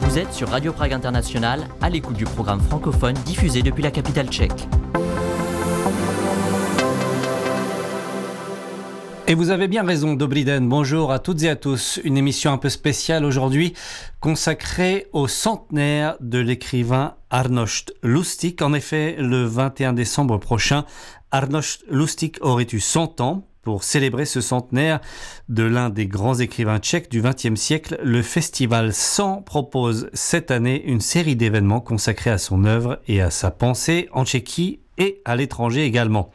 Vous êtes sur Radio Prague International, à l'écoute du programme francophone diffusé depuis la capitale tchèque. Et vous avez bien raison, Dobrý den, bonjour à toutes et à tous. Une émission un peu spéciale aujourd'hui consacrée au centenaire de l'écrivain Arnošt Lustig. En effet, le 21 décembre prochain, Arnošt Lustig aurait eu 100 ans. Pour célébrer ce centenaire de l'un des grands écrivains tchèques du XXe siècle, le Festival 100 propose cette année une série d'événements consacrés à son œuvre et à sa pensée en Tchéquie et à l'étranger également.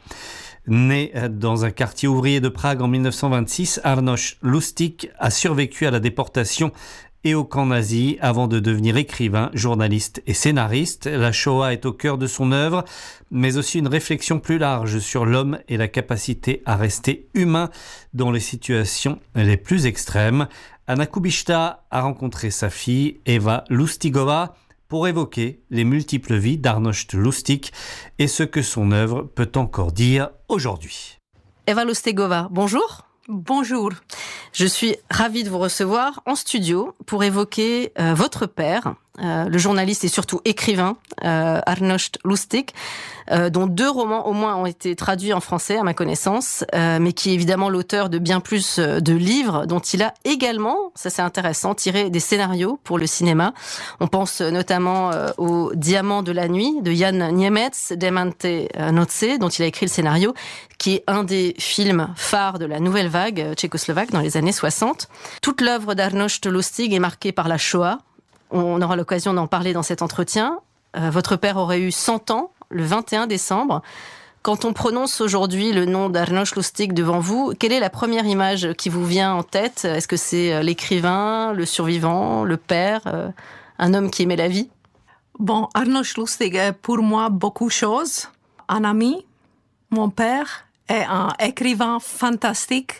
Né dans un quartier ouvrier de Prague en 1926, Arnošt Lustig a survécu à la déportation et au camp nazi avant de devenir écrivain, journaliste et scénariste. La Shoah est au cœur de son œuvre, mais aussi une réflexion plus large sur l'homme et la capacité à rester humain dans les situations les plus extrêmes. Anna Kubishta a rencontré sa fille, Eva Lustigova, pour évoquer les multiples vies d'Arnošt Lustig et ce que son œuvre peut encore dire aujourd'hui. Eva Lustigova, bonjour. Bonjour. Je suis ravie de vous recevoir en studio pour évoquer votre père, le journaliste et surtout écrivain Arnošt Lustig, dont 2 romans au moins ont été traduits en français à ma connaissance, mais qui est évidemment l'auteur de bien plus de livres dont il a également, ça c'est intéressant, tiré des scénarios pour le cinéma. On pense notamment au Diamant de la nuit de Jan Niemec, Demante Noce, dont il a écrit le scénario, qui est un des films phares de la nouvelle vague tchécoslovaque dans les années 60. Toute l'œuvre d'Arnošt Lustig est marquée par la Shoah. On aura l'occasion d'en parler dans cet entretien. Votre père aurait eu 100 ans le 21 décembre. Quand on prononce aujourd'hui le nom d'Arnošt Lustig devant vous, quelle est la première image qui vous vient en tête ? Est-ce que c'est l'écrivain, le survivant, le père, un homme qui aimait la vie ? Bon, Arnošt Lustig est pour moi beaucoup de choses. Un ami, mon père, est un écrivain fantastique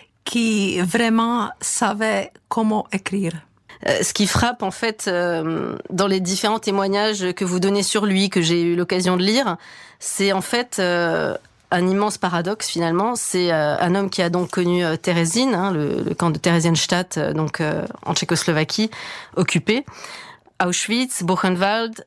qui vraiment savait comment écrire. Ce qui frappe en fait dans les différents témoignages que vous donnez sur lui, que j'ai eu l'occasion de lire, c'est en fait un immense paradoxe finalement. C'est un homme qui a donc connu Terezín, le camp de Theresienstadt, donc en Tchécoslovaquie, occupé, Auschwitz, Buchenwald,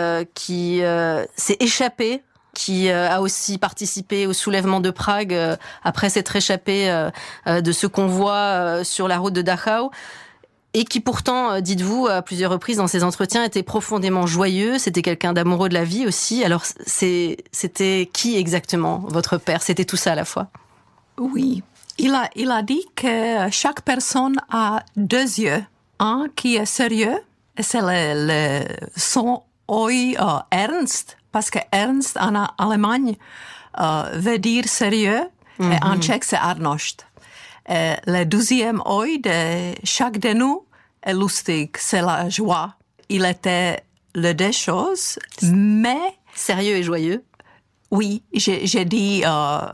qui s'est échappé, qui a aussi participé au soulèvement de Prague après s'être échappé de ce convoi sur la route de Dachau. Et qui pourtant, dites-vous, à plusieurs reprises dans ses entretiens, était profondément joyeux. C'était quelqu'un d'amoureux de la vie aussi. Alors, c'était qui exactement, votre père ? C'était tout ça à la fois ? Oui, il a dit que chaque personne a 2 yeux. Un qui est sérieux, et c'est son œil Ernst, parce que Ernst en Allemagne veut dire sérieux, et en tchèque c'est Arnošt. Le 2e œil de chaque de nous est Lustig, c'est la joie. Il était les 2 choses, mais... Sérieux et joyeux. Oui, j'ai dit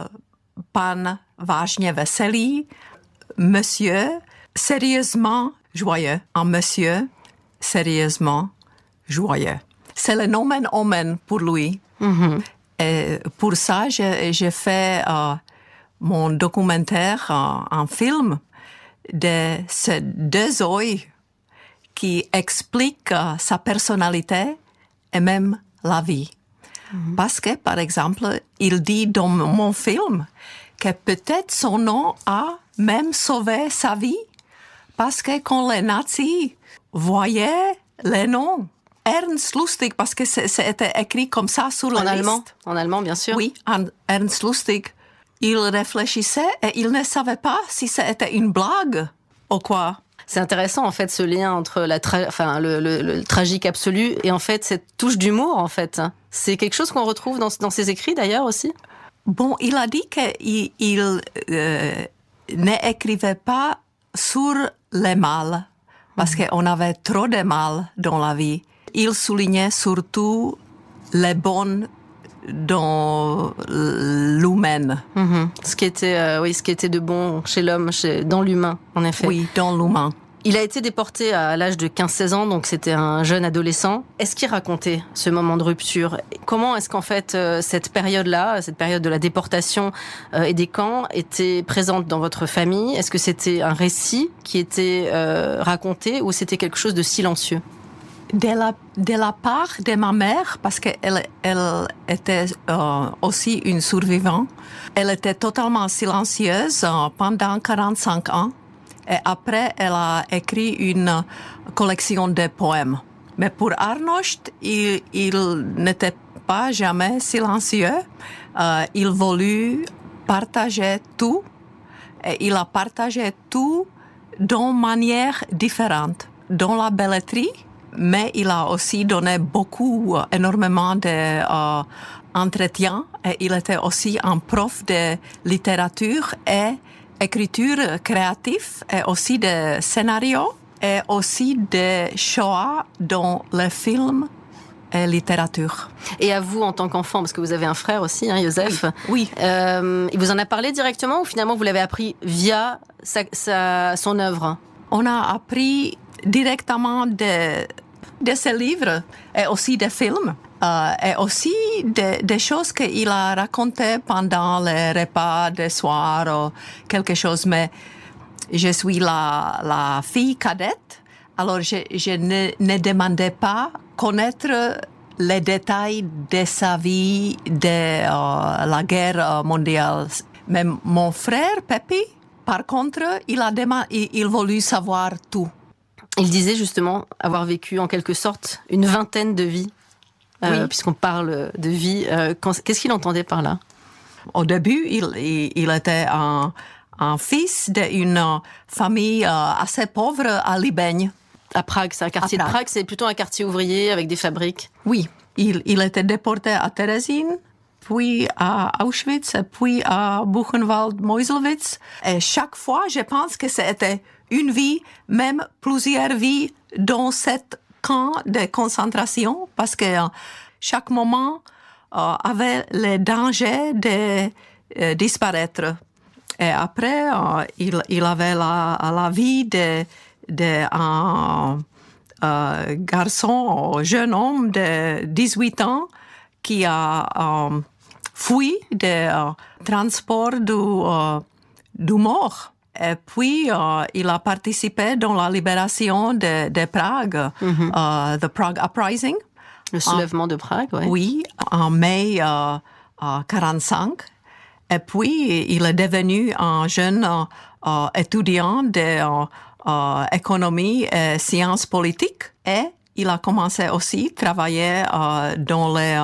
pan vážně veselý, monsieur sérieusement joyeux, un monsieur sérieusement joyeux. C'est le nomen omen pour lui. Mm-hmm. Et pour ça, j'ai fait... mon documentaire, un film de ces 2 yeux qui expliquent sa personnalité et même la vie. Mm-hmm. Parce que, par exemple, il dit dans mon film que peut-être son nom a même sauvé sa vie parce que quand les nazis voyaient les noms, Ernst Lustig, parce que c'était écrit comme ça sur la liste. En allemand, bien sûr. Oui, Ernst Lustig. Il réfléchissait et il ne savait pas si c'était une blague ou quoi. C'est intéressant en fait ce lien entre le tragique absolu et en fait cette touche d'humour en fait. C'est quelque chose qu'on retrouve dans ses écrits d'ailleurs aussi. Bon, il a dit qu'il n'écrivait pas sur les mal parce qu'on avait trop de mal dans la vie. Il soulignait surtout les bonnes dans l'humain. Mm-hmm. Ce qui était de bon chez l'homme, dans l'humain, en effet. Oui, dans l'humain. Il a été déporté à l'âge de 15-16 ans, donc c'était un jeune adolescent. Est-ce qu'il racontait ce moment de rupture ? Comment est-ce qu'en fait, cette période-là, cette période de la déportation et des camps, était présente dans votre famille ? Est-ce que c'était un récit qui était raconté ou c'était quelque chose de silencieux ? de la part de ma mère, parce qu'elle était aussi une survivante. Elle était totalement silencieuse pendant 45 ans. Et après, elle a écrit une collection de poèmes. Mais pour Arnošt, il n'était pas jamais silencieux. Il voulut partager tout. Et il a partagé tout d'une manière différente. Dans la belletrie, mais il a aussi donné énormément d'entretiens. Et il était aussi un prof de littérature et écriture créative, et aussi de scénario, et aussi de choix dans les films et littérature. Et à vous, en tant qu'enfant, parce que vous avez un frère aussi, hein, Joseph. Oui. Il vous en a parlé directement ou finalement vous l'avez appris via son œuvre? On a appris directement de ses livres et aussi des films. Et aussi des choses qu'il a racontées pendant les repas de soir ou quelque chose. Mais je suis la fille cadette, alors je ne demandais pas connaître les détails de sa vie de la guerre mondiale. Mais mon frère, Pepi, par contre, il voulut savoir tout. Il disait justement avoir vécu en quelque sorte une vingtaine de vies, oui. Puisqu'on parle de vie. Qu'est-ce qu'il entendait par là? Au début, il était un fils d'une famille assez pauvre à Libène. À Prague, c'est un quartier de Prague, c'est plutôt un quartier ouvrier avec des fabriques. Oui, il était déporté à Terezín, puis à Auschwitz, puis à Buchenwald-Meuselwitz. Et chaque fois, je pense que c'était une vie, même plusieurs vies dans cet camp de concentration, parce que chaque moment avait le danger de disparaître. Et après, il avait la vie d'un garçon, un jeune homme de 18 ans qui a fui des transports du mort. Et puis, il a participé dans la libération de Prague, the Prague Uprising. Le soulèvement de Prague, oui. Oui, en mai 1945. Et puis, il est devenu un jeune étudiant d'économie et sciences politiques. Et il a commencé aussi à travailler dans les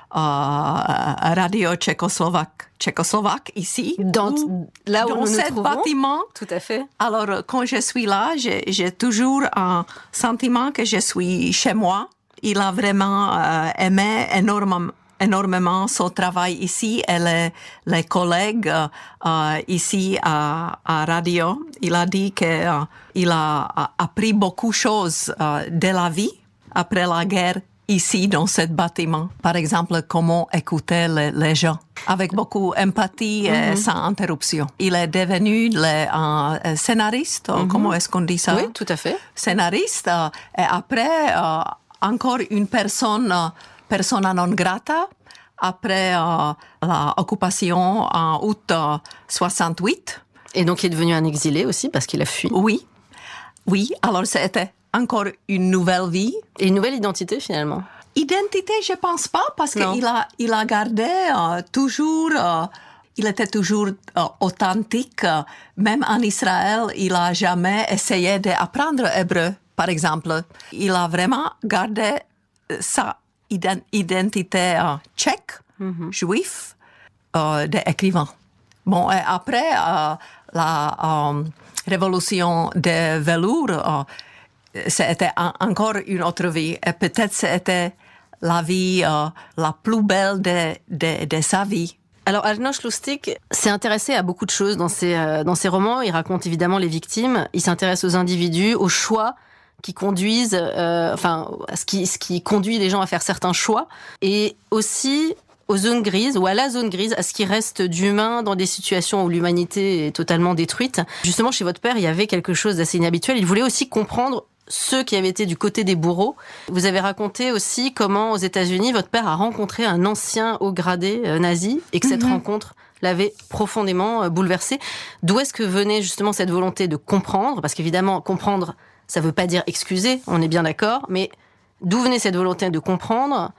radios tchécoslovaques ici. Dans cet bâtiment. Tout à fait. Alors, quand je suis là, j'ai toujours un sentiment que je suis chez moi. Il a vraiment aimé énormément son travail ici et les collègues ici à radio. Il a dit qu'il a appris beaucoup de choses de la vie après la guerre ici dans ce bâtiment. Par exemple, comment écouter les gens avec beaucoup d'empathie et sans interruption. Il est devenu un scénariste, comment est-ce qu'on dit ça? Oui, tout à fait. Scénariste. Et après, encore une persona non grata, après l'occupation en août 68. Et donc, il est devenu un exilé aussi parce qu'il a fui. Oui. Alors, c'était encore une nouvelle vie. Et une nouvelle identité, finalement. Identité, je pense pas, parce qu'il a gardé toujours... il était toujours authentique. Même en Israël, il a jamais essayé d'apprendre hébreu, par exemple. Il a vraiment gardé sa identité tchèque, juif, d'écrivain. Bon, et après la révolution de velours, c'était encore une autre vie. Et peut-être c'était la vie la plus belle de sa vie. Alors, Arnošt Lustig s'est intéressé à beaucoup de choses dans ses romans. Il raconte évidemment les victimes. Il s'intéresse aux individus, aux choix qui conduisent, ce qui conduit les gens à faire certains choix. Et aussi aux zones grises, ou à la zone grise, à ce qui reste d'humain dans des situations où l'humanité est totalement détruite. Justement, chez votre père, il y avait quelque chose d'assez inhabituel. Il voulait aussi comprendre ceux qui avaient été du côté des bourreaux. Vous avez raconté aussi comment, aux États-Unis, votre père a rencontré un ancien haut gradé nazi et que cette rencontre l'avait profondément bouleversé. D'où est-ce que venait justement cette volonté de comprendre? Parce qu'évidemment, comprendre, ça veut pas dire excuser, on est bien d'accord, mais D'où venait cette volonté de comprendre,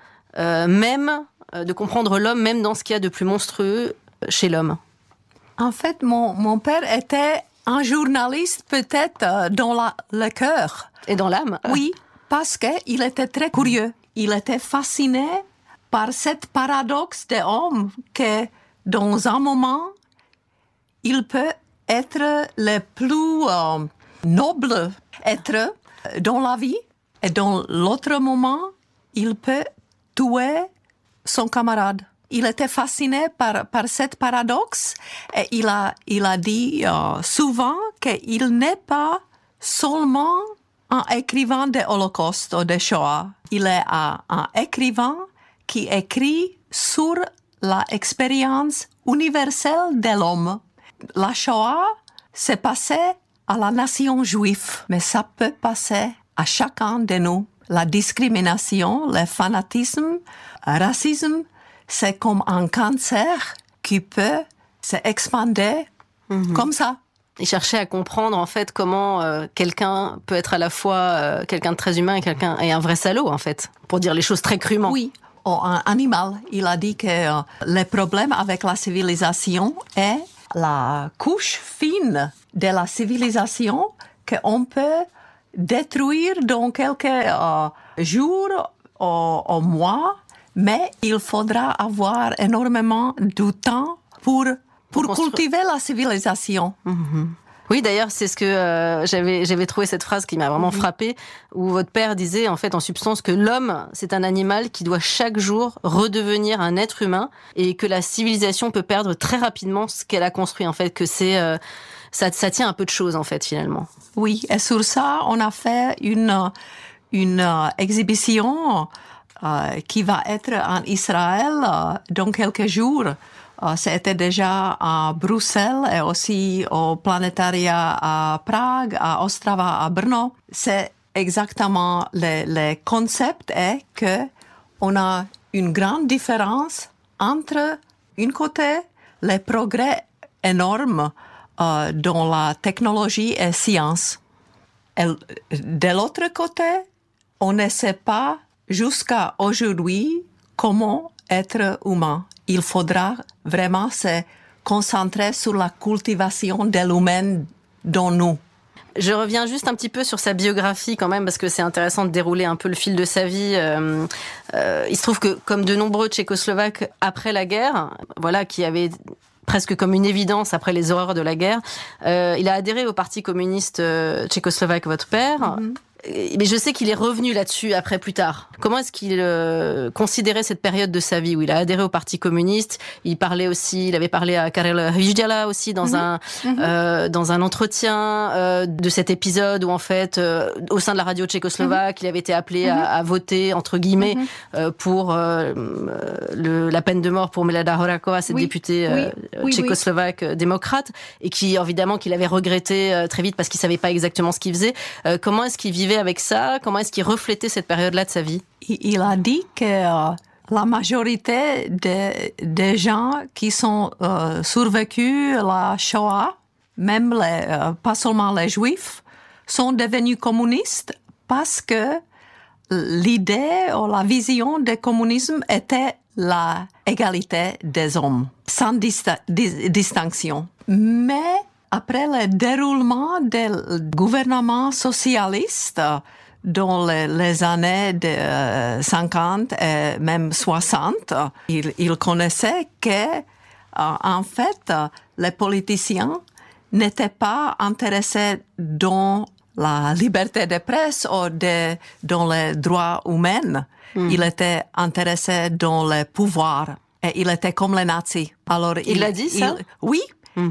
de comprendre l'homme, même dans ce qu'il y a de plus monstrueux chez l'homme? En fait, mon père était un journaliste peut-être dans le cœur. Et dans l'âme? Oui, parce qu'il était très curieux. Il était fasciné par cette paradoxe de l'homme que dans un moment, il peut être le plus noble être dans la vie et dans l'autre moment, il peut tuer son camarade. Il était fasciné par cette paradoxe et il a dit souvent qu'il n'est pas seulement un écrivain de l'Holocauste ou de Shoah. Il est un écrivain qui écrit sur l'expérience universelle de l'homme. La Shoah s'est passée à la nation juive, mais ça peut passer à chacun de nous. La discrimination, le fanatisme, le racisme, c'est comme un cancer qui peut s'expander comme ça. Il cherchait à comprendre en fait comment quelqu'un peut être à la fois quelqu'un de très humain et un vrai salaud en fait, pour dire les choses très crûment. Oui, un animal. Il a dit que le problème avec la civilisation est la couche fine de la civilisation qu'on peut détruire dans quelques jours ou mois, mais il faudra avoir énormément de temps pour cultiver la civilisation. Oui, d'ailleurs, c'est ce que j'avais trouvé cette phrase qui m'a vraiment frappée, où votre père disait, en fait, en substance, que l'homme, c'est un animal qui doit chaque jour redevenir un être humain et que la civilisation peut perdre très rapidement ce qu'elle a construit, en fait, que ça tient un peu de choses, en fait, finalement. Oui, et sur ça, on a fait une exhibition qui va être en Israël dans quelques jours. C'était déjà à Bruxelles et aussi au planétariat à Prague, à Ostrava, à Brno. C'est exactement le concept est que on a une grande différence entre, d'un côté, les progrès énormes dans la technologie et science. Et de l'autre côté, on ne sait pas jusqu'à aujourd'hui comment être humain. Il faudra vraiment se concentrer sur la cultivation de l'humain dans nous. Je reviens juste un petit peu sur sa biographie quand même, parce que c'est intéressant de dérouler un peu le fil de sa vie. Il se trouve que, comme de nombreux Tchécoslovaques après la guerre, voilà, qui avaient presque comme une évidence après les horreurs de la guerre, il a adhéré au Parti communiste tchécoslovaque, votre père. Mais je sais qu'il est revenu là-dessus après, plus tard. Comment est-ce qu'il considérait cette période de sa vie où il a adhéré au Parti communiste? Il avait parlé à Karel Hvijdala aussi dans un entretien de cet épisode où en fait, au sein de la radio tchécoslovaque, il avait été appelé à voter entre guillemets pour la peine de mort pour Milada Horáková, cette députée tchécoslovaque démocrate, et qui évidemment qu'il avait regretté très vite parce qu'il savait pas exactement ce qu'il faisait. Comment est-ce qu'il vivait avec ça? Comment est-ce qu'il reflétait cette période-là de sa vie? Il a dit que la majorité des gens qui sont survécus la Shoah, même pas seulement les Juifs, sont devenus communistes parce que l'idée ou la vision du communisme était l'égalité des hommes, sans distinction. Mais après le déroulement du gouvernement socialiste dans les années 50 et même 60, il connaissait que, en fait, les politiciens n'étaient pas intéressés dans la liberté de presse ou dans les droits humains. Il était intéressé dans le pouvoir. Et il était comme les nazis. Alors, il a dit ça? Oui.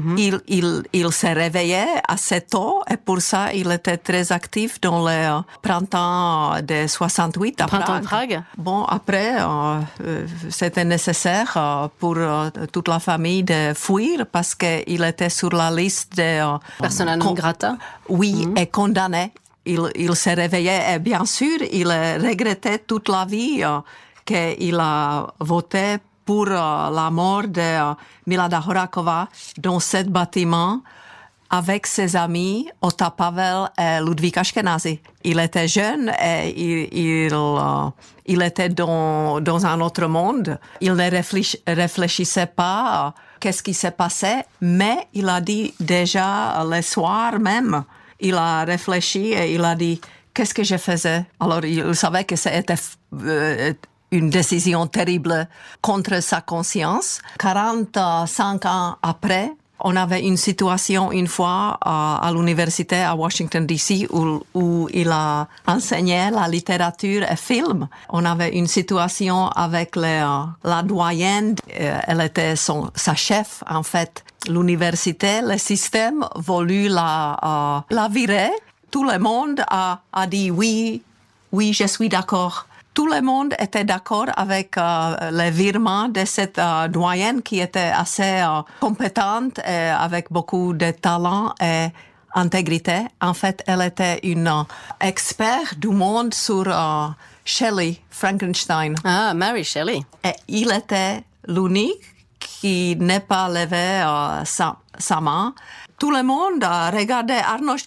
Il s'est réveillé assez tôt et pour ça, il était très actif dans le printemps de 68 à Prague. Printemps de Prague. Bon, après, c'était nécessaire pour toute la famille de fuir parce qu'il était sur la liste des... persona non grata. Oui, et condamné. Il s'est réveillé et bien sûr, il regrettait toute la vie qu'il a voté pour la mort de Milada Horáková dans ce bâtiment avec ses amis Ota Pavel et Ludvík Ashkenazi. Il était jeune et il était dans un autre monde. Il ne réfléchissait pas qu'est-ce qui s'est passé, mais il a dit déjà le soir même, il a réfléchi et il a dit qu'est-ce que je faisais. Alors il savait que c'était une décision terrible contre sa conscience. 45 ans après, on avait une situation une fois à l'université à Washington, D.C. où il a enseigné la littérature et film. On avait une situation avec la doyenne, elle était sa chef en fait. L'université, le système voulu la virer. Tout le monde a dit oui, je suis d'accord. Tout le monde était d'accord avec le virement de cette doyenne qui était assez compétente et avec beaucoup de talent et intégrité. En fait, elle était une experte du monde sur Shelley, Frankenstein. Ah, Mary Shelley. Et il était l'unique qui n'est pas levé sa main. Tout le monde a regardé Arnošt,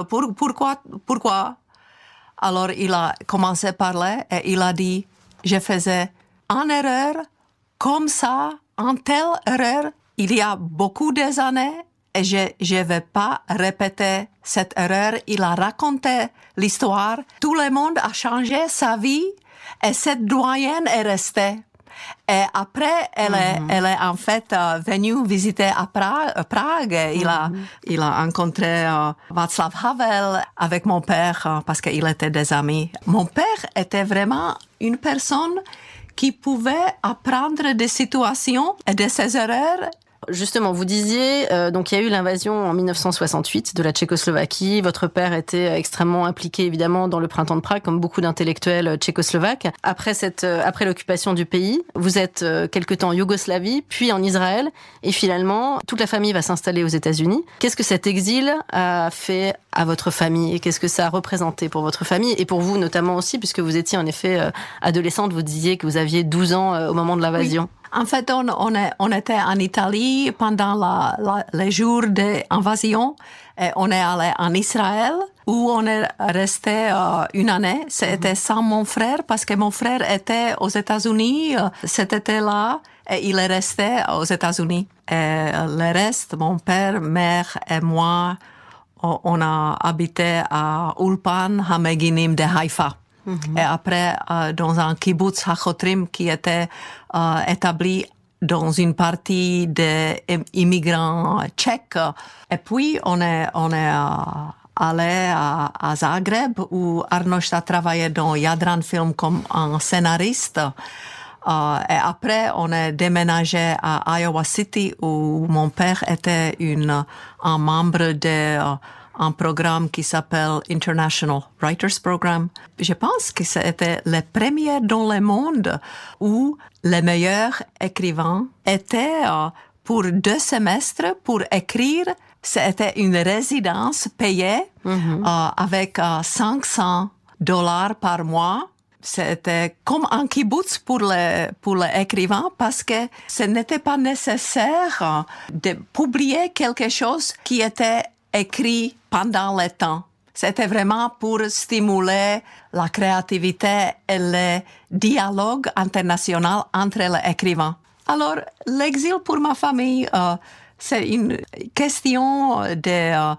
pourquoi? Alors, il a commencé à parler et il a dit, je faisais une erreur comme ça, une telle erreur, il y a beaucoup d'années et je ne vais pas répéter cette erreur. Il a raconté l'histoire. Tout le monde a changé sa vie et cette doyenne est restée. Et après, elle est en fait venue visiter à Prague. Il a rencontré Václav Havel avec mon père parce qu'ils étaient des amis. Mon père était vraiment une personne qui pouvait apprendre des situations et de ses erreurs. Justement, vous disiez, donc il y a eu l'invasion en 1968 de la Tchécoslovaquie. Votre père était extrêmement impliqué, évidemment, dans le printemps de Prague, comme beaucoup d'intellectuels tchécoslovaques. Après l'occupation du pays, vous êtes quelque temps en Yougoslavie, puis en Israël, et finalement, toute la famille va s'installer aux États-Unis. Qu'est-ce que cet exil a fait à votre famille et qu'est-ce que ça a représenté pour votre famille et pour vous notamment aussi, puisque vous étiez en effet adolescente, vous disiez que vous aviez 12 ans au moment de l'invasion. Oui. En fait, on était en Italie pendant les jours d'invasion. On est allé en Israël où on est resté une année. C'était sans mon frère parce que mon frère était aux États-Unis cet été-là et il est resté aux États-Unis. Et le reste, mon père, mère et moi, on a habité à Ulpan Hameginim de Haïfa. Et après, dans un kibbutz Hachotrim qui était établi dans une partie des immigrants tchèques. Et puis, on est allé à Zagreb où Arnošt a travaillé dans Jadran Film comme un scénariste. Et après, on est déménagé à Iowa City où mon père était un membre un programme qui s'appelle International Writers Program. Je pense que c'était le premier dans le monde où les meilleurs écrivains étaient pour 2 semestres pour écrire. C'était une résidence payée avec $500 par mois. C'était comme un kibbutz pour les écrivains parce que ce n'était pas nécessaire de publier quelque chose qui était écrit pendant le temps. C'était vraiment pour stimuler la créativité et le dialogue international entre les écrivains. Alors, l'exil pour ma famille, c'est une question de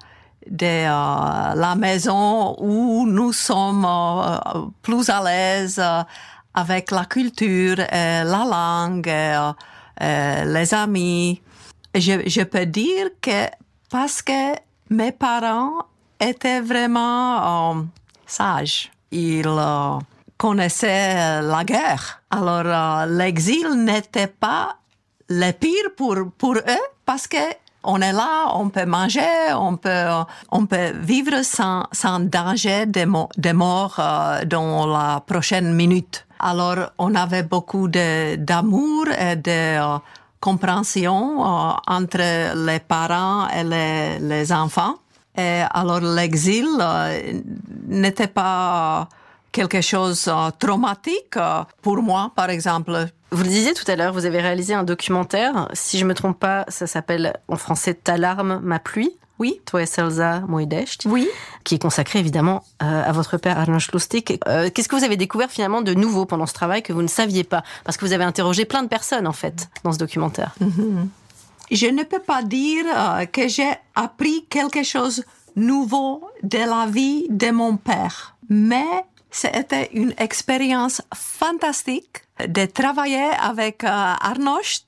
la maison où nous sommes plus à l'aise avec la culture, et la langue, et les amis. Je peux dire que parce que mes parents étaient vraiment sages. Ils connaissaient la guerre. Alors, l'exil n'était pas le pire pour eux parce que on est là, on peut manger, on peut vivre sans danger de mort dans la prochaine minute. Alors, on avait beaucoup d'amour et de compréhension entre les parents et les enfants. Et alors l'exil n'était pas quelque chose de traumatique pour moi, par exemple. Vous le disiez tout à l'heure, vous avez réalisé un documentaire. Si je ne me trompe pas, ça s'appelle en français « Ta larme, ma pluie ». Oui. Toi Selza Mojdest, Oui. qui est consacré évidemment à votre père Arnošt Lustig. Qu'est-ce que vous avez découvert finalement de nouveau pendant ce travail que vous ne saviez pas? Parce que vous avez interrogé plein de personnes en fait dans ce documentaire. Je ne peux pas dire que j'ai appris quelque chose de nouveau de la vie de mon père, mais c'était une expérience fantastique de travailler avec Arnošt.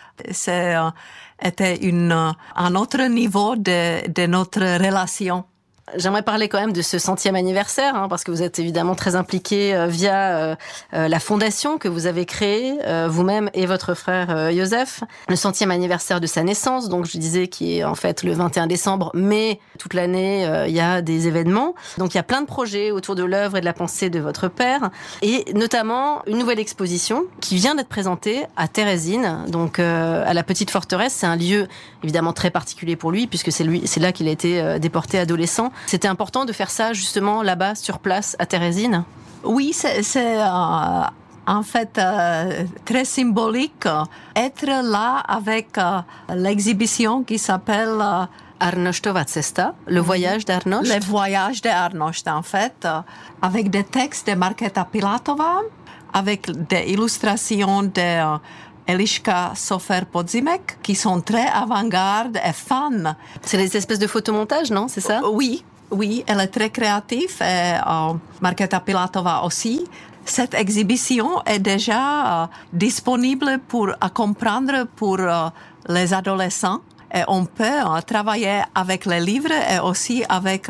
C'était un autre niveau de notre relation. J'aimerais parler quand même de ce 100e anniversaire, parce que vous êtes évidemment très impliqué via la fondation que vous avez créée, vous-même et votre frère Joseph. Le 100e anniversaire de sa naissance, donc je disais, qui est en fait le 21 décembre, mais toute l'année, il y a des événements. Donc il y a plein de projets autour de l'œuvre et de la pensée de votre père, et notamment une nouvelle exposition qui vient d'être présentée à Terezín, donc à la Petite Forteresse. C'est un lieu évidemment très particulier pour lui, puisque c'est là qu'il a été déporté adolescent. C'était important de faire ça justement là-bas, sur place, à Terezín? Oui, c'est en fait très symbolique être là avec l'exhibition qui s'appelle Arnoštova cesta, le voyage d'Arnošt. Le voyage d'Arnošt, en fait, avec des textes de Markéta Pilátová, avec des illustrations de Eliška Sofer-Podzimek, qui sont très avant-garde et fun. C'est des espèces de photomontages, non? C'est ça? Oui, elle est très créative, et Markéta Pilátová aussi. Cette exhibition est déjà disponible à comprendre pour les adolescents. Et on peut travailler avec les livres et aussi avec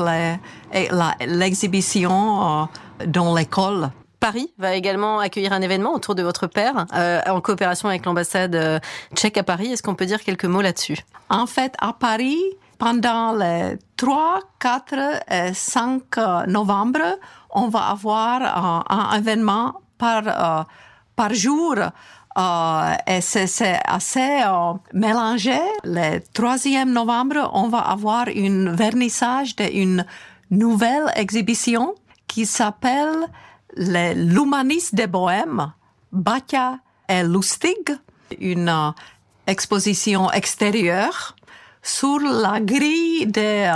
l'exhibition dans l'école. Paris va également accueillir un événement autour de votre père, en coopération avec l'ambassade tchèque à Paris. Est-ce qu'on peut dire quelques mots là-dessus? En fait, à Paris, pendant les 3, 4 et 5 novembre, on va avoir un événement par jour. Et c'est assez mélangé. Le 3e novembre, on va avoir un vernissage d'une nouvelle exhibition qui s'appelle L'humaniste de Bohème, Baťa et Lustig, une exposition extérieure sur la grille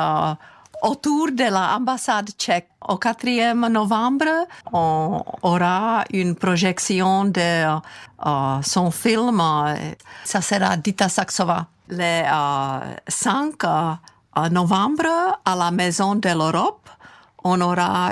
autour de l'ambassade tchèque. Au 4e novembre, on aura une projection de son film. Ça sera Dita Saxová. Le 5 novembre, à la Maison de l'Europe, on aura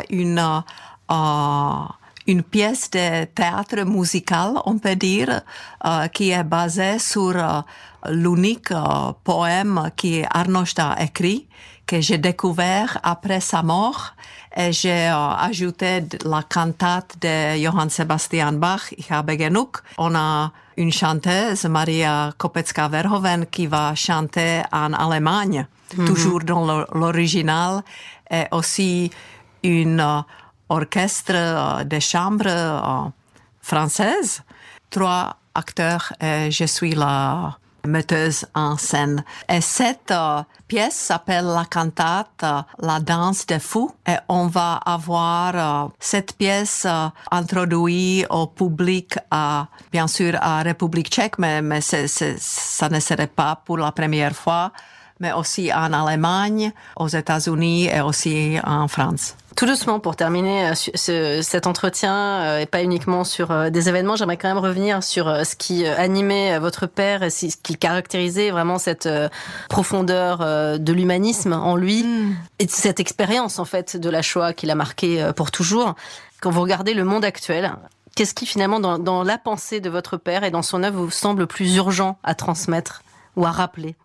une pièce de théâtre musical, on peut dire, qui est basée sur l'unique poème qu'Arnošt a écrit, que j'ai découvert après sa mort, et j'ai ajouté la cantate de Johann Sebastian Bach, Ich habe genug. On a une chanteuse, Maria Kopecká-Verhoeven, qui va chanter en Allemagne, toujours dans l'original, et aussi une orchestre de chambre française. 3 acteurs et je suis la metteuse en scène. Et cette pièce s'appelle la cantate La danse des fous. Et on va avoir cette pièce introduite au public, bien sûr à République tchèque, mais ça ne serait pas pour la première fois, mais aussi en Allemagne, aux États-Unis et aussi en France. Tout doucement, pour terminer cet entretien, et pas uniquement sur des événements, j'aimerais quand même revenir sur ce qui animait votre père et ce qui caractérisait vraiment cette profondeur de l'humanisme en lui et de cette expérience en fait de la Shoah qui l'a marqué pour toujours. Quand vous regardez le monde actuel, qu'est-ce qui finalement dans la pensée de votre père et dans son œuvre vous semble plus urgent à transmettre ou à rappeler?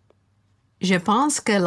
Je pense que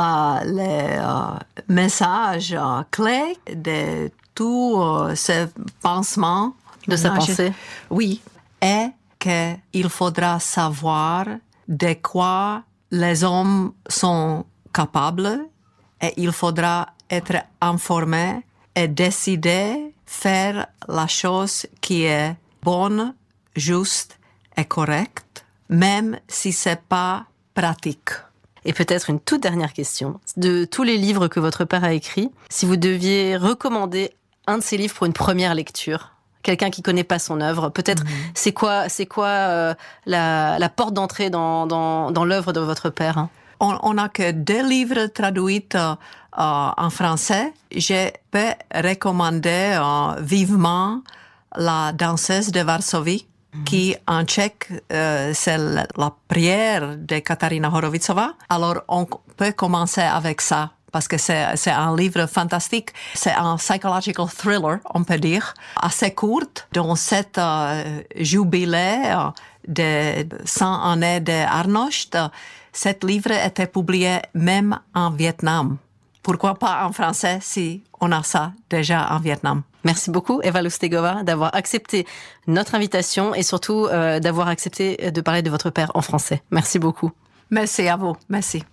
le message clé de tous ces pansements de sa pensée, oui, est qu'il faudra savoir de quoi les hommes sont capables et il faudra être informé et décider faire la chose qui est bonne, juste et correcte, même si c'est pas pratique. Et peut-être une toute dernière question. De tous les livres que votre père a écrits, si vous deviez recommander un de ces livres pour une première lecture, quelqu'un qui connaît pas son œuvre, peut-être c'est quoi la porte d'entrée dans l'œuvre de votre père? on n'a que 2 livres traduits en français. Je peux recommander vivement La danseuse de Varsovie, qui en tchèque, c'est la prière de Katarina Horovicová. Alors, on peut commencer avec ça, parce que c'est un livre fantastique. C'est un psychological thriller, on peut dire, assez court. Dans cette jubilé de 100 années d'Arnocht, cet livre était publié même en Vietnam. Pourquoi pas en français si on a ça déjà en Vietnam? Merci beaucoup, Eva Lustigova, d'avoir accepté notre invitation et surtout d'avoir accepté de parler de votre père en français. Merci beaucoup. Merci à vous. Merci.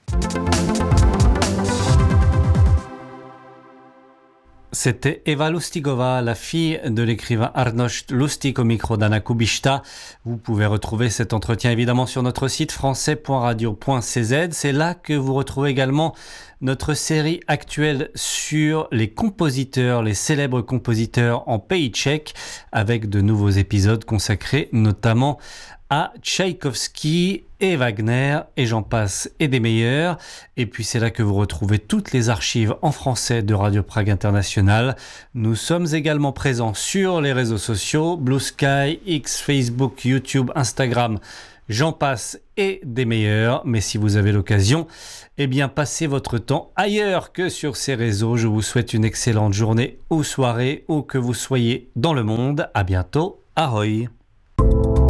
C'était Eva Lustigova, la fille de l'écrivain Arnošt Lustig au micro d'Anna Kubishta. Vous pouvez retrouver cet entretien évidemment sur notre site français.radio.cz. C'est là que vous retrouvez également notre série actuelle sur les compositeurs, les célèbres compositeurs en pays tchèque, avec de nouveaux épisodes consacrés notamment à Tchaïkovski et Wagner, et j'en passe, et des meilleurs. Et puis c'est là que vous retrouvez toutes les archives en français de Radio Prague International. Nous sommes également présents sur les réseaux sociaux, Blue Sky, X, Facebook, YouTube, Instagram, j'en passe, et des meilleurs. Mais si vous avez l'occasion, eh bien passez votre temps ailleurs que sur ces réseaux. Je vous souhaite une excellente journée ou soirée, où que vous soyez dans le monde. À bientôt. Ahoy!